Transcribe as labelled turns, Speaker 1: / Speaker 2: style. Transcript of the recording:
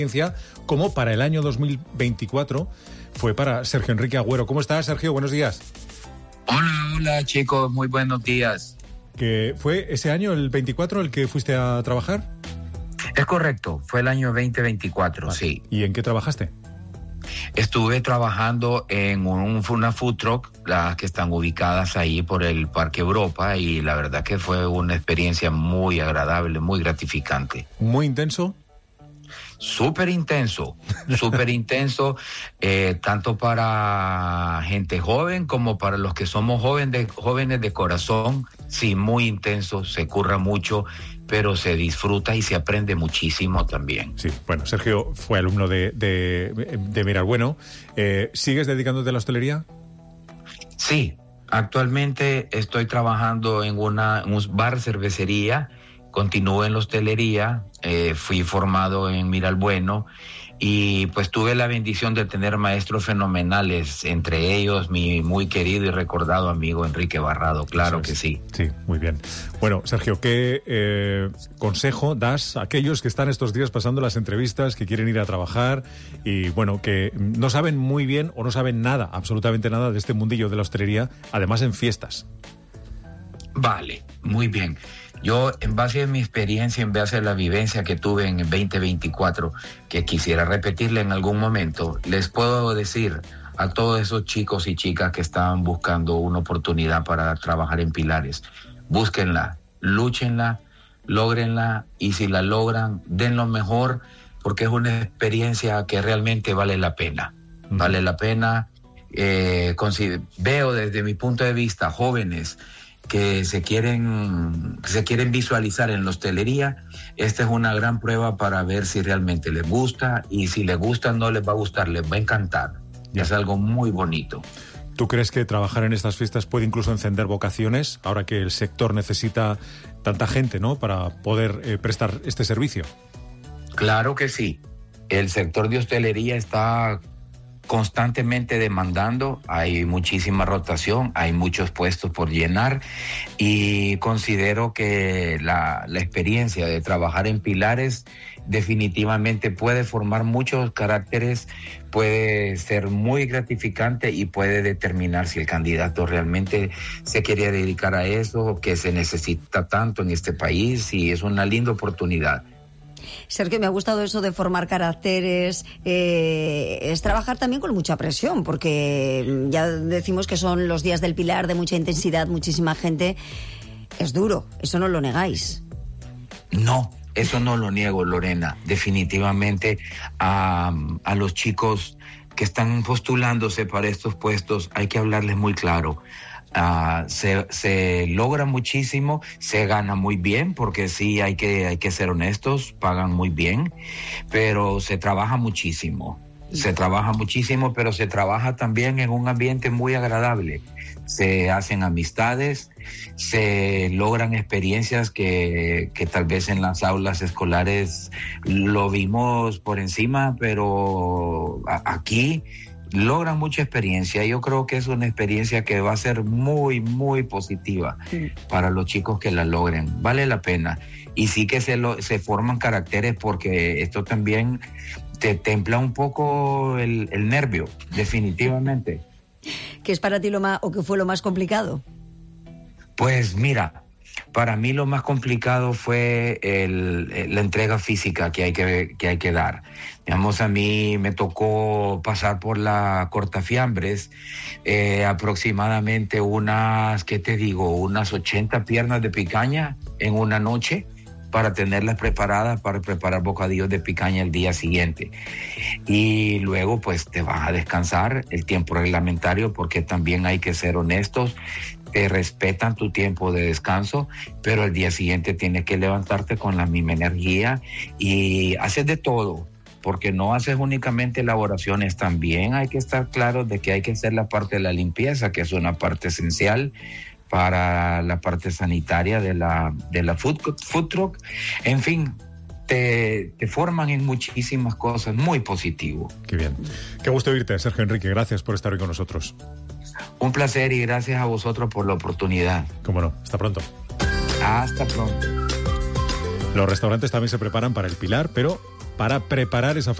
Speaker 1: como para el año 2024 fue para Sergio Enrique Agüero. ¿Cómo estás, Sergio? Buenos días.
Speaker 2: Hola chicos, muy buenos días.
Speaker 1: ¿Que fue ese año, el 24, el que fuiste a trabajar?
Speaker 2: Es correcto, fue el año 2024, vale. Sí.
Speaker 1: ¿Y en qué trabajaste?
Speaker 2: Estuve trabajando en una food truck, las que están ubicadas ahí por el Parque Europa, y la verdad que fue una experiencia muy agradable, muy gratificante.
Speaker 1: ¿Muy intenso?
Speaker 2: Súper intenso, tanto para gente joven como para los que somos jóvenes de corazón. Sí, muy intenso, se curra mucho, pero se disfruta y se aprende muchísimo también.
Speaker 1: Sí, bueno, Sergio fue alumno de Miralbueno. ¿Sigues dedicándote a la hostelería?
Speaker 2: Sí, actualmente estoy trabajando en un bar cervecería. Continúo en la hostelería, fui formado en Miralbueno y pues tuve la bendición de tener maestros fenomenales, entre ellos mi muy querido y recordado amigo Enrique Barrado, claro que sí.
Speaker 1: Sí, muy bien. Bueno, Sergio, ¿qué consejo das a aquellos que están estos días pasando las entrevistas, que quieren ir a trabajar y bueno, que no saben muy bien o no saben nada, absolutamente nada de este mundillo de la hostelería, además en fiestas?
Speaker 2: Vale, muy bien. Yo, en base a mi experiencia, en base a la vivencia que tuve en el 2024, que quisiera repetirla en algún momento, les puedo decir a todos esos chicos y chicas que estaban buscando una oportunidad para trabajar en Pilares, búsquenla, lúchenla, lógrenla, y si la logran, den lo mejor, porque es una experiencia que realmente vale la pena. Vale la pena. Veo desde mi punto de vista jóvenes que se quieren visualizar en la hostelería. Esta es una gran prueba para ver si realmente les gusta, y si les gusta no les va a gustar, les va a encantar. Ya. Es algo muy bonito.
Speaker 1: ¿Tú crees que trabajar en estas fiestas puede incluso encender vocaciones, ahora que el sector necesita tanta gente, ¿no?, para poder prestar este servicio?
Speaker 2: Claro que sí. El sector de hostelería está constantemente demandando, hay muchísima rotación, hay muchos puestos por llenar, y considero que la experiencia de trabajar en Pilares definitivamente puede formar muchos caracteres, puede ser muy gratificante y puede determinar si el candidato realmente se quiere dedicar a eso, que se necesita tanto en este país, y es una linda oportunidad.
Speaker 3: Sergio, me ha gustado eso de formar caracteres. Es trabajar también con mucha presión, porque ya decimos que son los días del Pilar de mucha intensidad, muchísima gente. Es duro, eso no lo negáis.
Speaker 2: No, eso no lo niego, Lorena. Definitivamente a los chicos que están postulándose para estos puestos hay que hablarles muy claro. Se logra muchísimo, se gana muy bien, porque sí hay que ser honestos, pagan muy bien, pero se trabaja muchísimo. Se trabaja muchísimo, pero se trabaja también en un ambiente muy agradable. Se hacen amistades, se logran experiencias que tal vez en las aulas escolares lo vimos por encima, pero aquí logran mucha experiencia. Yo creo que es una experiencia que va a ser muy, muy positiva para los chicos que la logren. Vale la pena. Y sí que se forman caracteres, porque esto también te templa un poco el nervio, definitivamente.
Speaker 3: ¿Qué es para ti qué fue lo más complicado?
Speaker 2: Pues mira, para mí lo más complicado fue la entrega física que hay que dar. Digamos, a mí me tocó pasar por la Cortafiambres, aproximadamente unas 80 piernas de picaña en una noche, para tenerlas preparadas para preparar bocadillos de picaña el día siguiente. Y luego pues te vas a descansar el tiempo reglamentario, porque también hay que ser honestos, te respetan tu tiempo de descanso, pero el día siguiente tienes que levantarte con la misma energía y haces de todo, porque no haces únicamente elaboraciones, también hay que estar claros de que hay que hacer la parte de la limpieza, que es una parte esencial para la parte sanitaria de la food truck. En fin, te forman en muchísimas cosas, muy positivo.
Speaker 1: Qué bien. Qué gusto oírte, Sergio Enrique. Gracias por estar hoy con nosotros.
Speaker 2: Un placer, y gracias a vosotros por la oportunidad.
Speaker 1: Cómo no. Hasta pronto.
Speaker 2: Hasta pronto.
Speaker 1: Los restaurantes también se preparan para el Pilar, pero para preparar esa